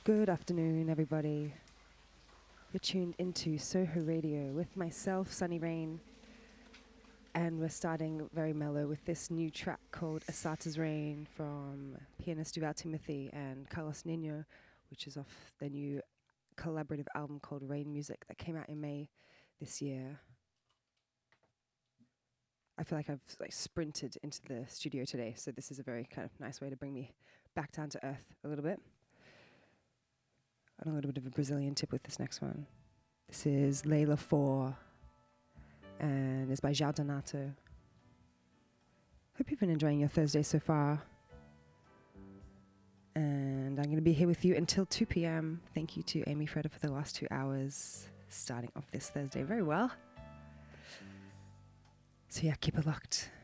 Good afternoon, everybody. You're tuned into Soho Radio with myself, Sunny Rain, and we're starting very mellow with this new track called Asata's Rain from pianist Duval Timothy and Carlos Nino, which is off their new collaborative album called Rain Music that came out in May this year. I feel like I've sprinted into the studio today, so this is a very kind of nice way to bring me back down to earth a little bit. And a little bit of a Brazilian tip with this next one. This is Layla 4 and it's by João Donato. Hope you've been enjoying your Thursday so far. And I'm going to be here with you until 2 p.m. Thank you to Amy Freda for the last 2 hours, starting off this Thursday very well. So yeah, keep it locked.